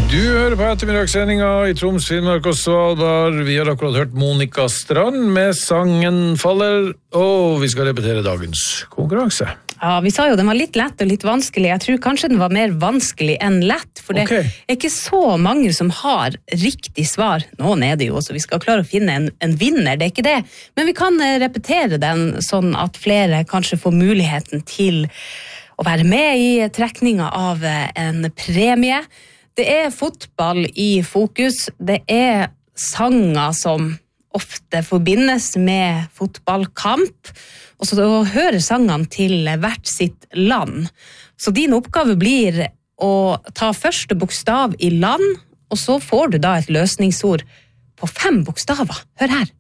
Du hører på ettermiddagssendinga I Troms, Finnmark og Svalbard. Vi har akkurat hørt Monica Strand med sangen Faller, og vi skal repetere dagens konkurranse. Ja, vi sa jo den var litt lett og litt vanskelig. Jeg tror kanskje den var mer vanskelig enn lett, for det er ikke så mange som har riktig svar. Noen er det jo, så vi skal klare å finne en vinner, det er ikke det. Men vi kan repetere den sånn at flere kanskje får muligheten til å være med I trekninga av en premie. Det er fotball I fokus, det er sanger som ofte forbindes med fotballkamp, og så hører sangene til hvert sitt land. Så din oppgave blir å ta første bokstav I land, og så får du da et løsningsord på 5 bokstaver. Hør her.